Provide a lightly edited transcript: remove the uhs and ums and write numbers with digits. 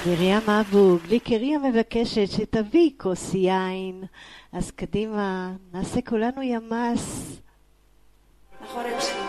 מרים אבו, גליקריה מבקשת שתביא כוס יין. אז קדימה, נעשה כולנו ימס. Agora